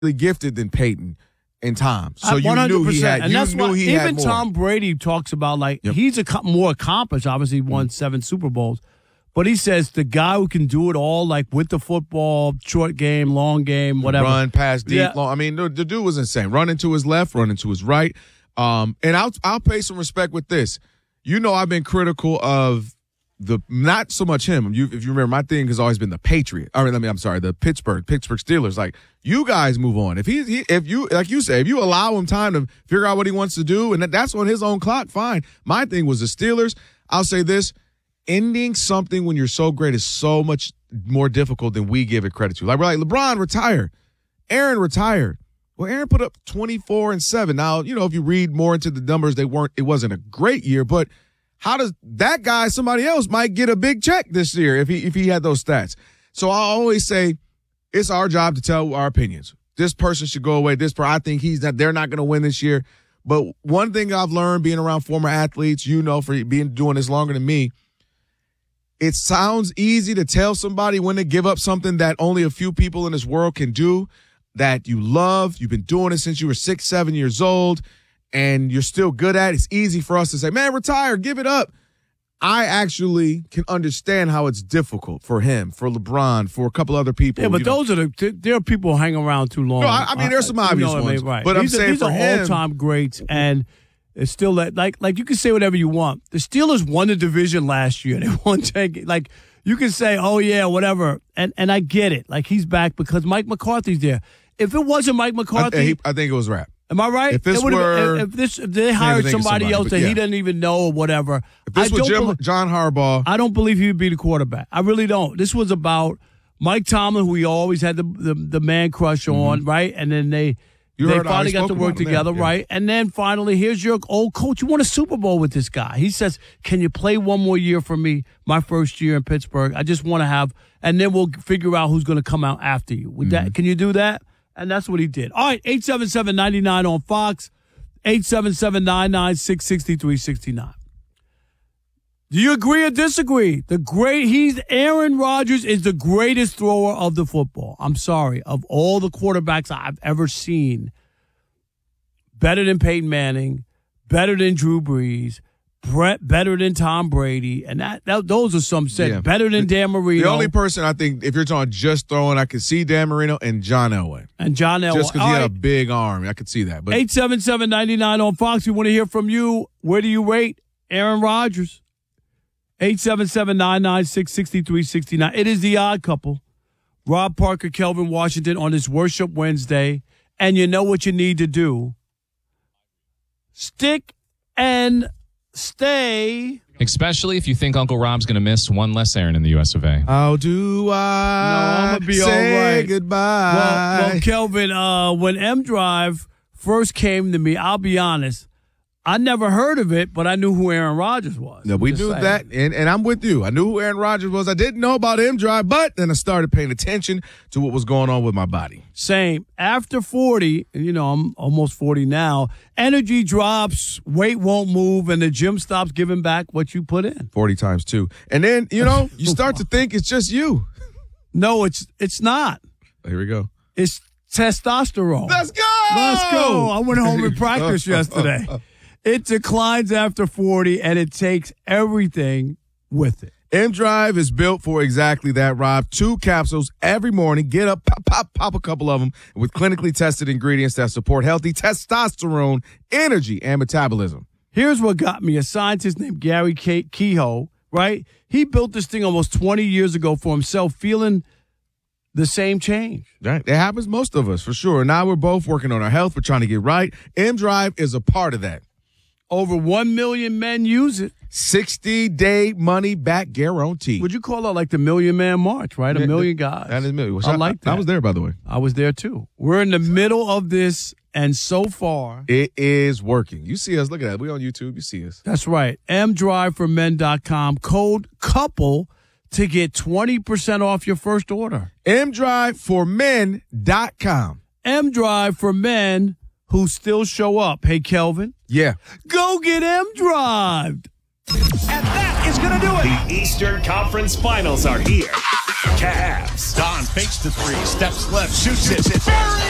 gifted than Peyton and Tom. So you 100%. knew he had. And that's why even more. Tom Brady talks about he's more accomplished. Obviously, he won 7 Super Bowls, but he says the guy who can do it all, like with the football, short game, long game, whatever, run, pass deep, long. I mean, the dude was insane. Running to his left, running to his right. And I'll pay some respect with this. I've been critical of not so much him. If you remember, my thing has always been the the Pittsburgh Steelers. Like, you guys move on. If you like you say, if you allow him time to figure out what he wants to do, and that's on his own clock, fine. My thing was the Steelers. I'll say this: ending something when you're so great is so much more difficult than we give it credit to. Like, we're like, LeBron retired, Aaron retired. Well, Aaron put up 24 and 7. Now, if you read more into the numbers, it wasn't a great year, but how does that guy, somebody else might get a big check this year if he had those stats? So I always say it's our job to tell our opinions. This person should go away. I think they're not going to win this year. But one thing I've learned being around former athletes, for doing this longer than me, it sounds easy to tell somebody when to give up something that only a few people in this world can do, that you love. You've been doing it since you were 6, 7 years old. And you're still good at it. It's easy for us to say, man, retire, give it up. I actually can understand how it's difficult for him, for LeBron, for a couple other people. Yeah, but there are people hanging around too long. No, I mean, there's some obvious ones. Right. But these are all-time greats, and it's still that, like you can say whatever you want. The Steelers won the division last year. They won 10. Like, you can say, oh, yeah, whatever. And I get it. Like, he's back because Mike McCarthy's there. If it wasn't Mike McCarthy, I think it was rap. Am I right? If they hired somebody else that he didn't even know or whatever. If this was John Harbaugh, I don't believe he would be the quarterback. I really don't. This was about Mike Tomlin, who he always had the man crush on, right? And then they finally got to work together, right? And then finally, here's your old coach. You won a Super Bowl with this guy. He says, can you play one more year for me, my first year in Pittsburgh? I just want to have, and then we'll figure out who's going to come out after you. With that, can you do that? And that's what he did. All right, 877-99 on Fox, 877-996-6369. Do you agree or disagree? Aaron Rodgers is the greatest thrower of the football. I'm sorry, of all the quarterbacks I've ever seen, better than Peyton Manning, better than Drew Brees, better than Tom Brady, and those are some said better than Dan Marino. The only person I think, if you're talking just throwing, I could see Dan Marino and John Elway. Just because he had a big arm, I could see that. But 877-99 on Fox. We want to hear from you. Where do you rate Aaron Rodgers? 877-996-6369. It is the Odd Couple. Rob Parker, Kelvin Washington on this Worship Wednesday, and you know what you need to do. Stick and stay. Especially if you think Uncle Rob's going to miss one less Aaron in the US of A. How do I I'm gonna be say all right. goodbye? Well, Kelvin, when M Drive first came to me, I'll be honest, I never heard of it, but I knew who Aaron Rodgers was. No, we knew that, and I'm with you. I knew who Aaron Rodgers was. I didn't know about M Drive, but then I started paying attention to what was going on with my body. Same. After 40, I'm almost 40 now, energy drops, weight won't move, and the gym stops giving back what you put in. 40 times 2. And then, you start to think it's just you. No, it's not. Here we go. It's testosterone. Let's go! I went home and practiced yesterday. It declines after 40, and it takes everything with it. M Drive is built for exactly that, Rob. 2 capsules every morning. Get up, pop a couple of them with clinically tested ingredients that support healthy testosterone, energy, and metabolism. Here's what got me. A scientist named Gary Kehoe, right? He built this thing almost 20 years ago for himself, feeling the same change. Right. It happens most of us, for sure. Now we're both working on our health. We're trying to get right. M Drive is a part of that. Over 1 million men use it. 60-day money-back guarantee. Would you call it like the Million Man March, right? A million guys. That is million. I like that. I was there, by the way. I was there, too. We're in the middle of this, and so far, it is working. You see us. Look at that. We on YouTube. You see us. That's right. mdriveformen.com. Code COUPLE to get 20% off your first order. mdriveformen.com. mDrive for men who still show up. Hey, Kelvin. Yeah. Go get M-Drive. And that is going to do it. The Eastern Conference Finals are here. Cavs. Don fakes the 3, steps left, shoots it.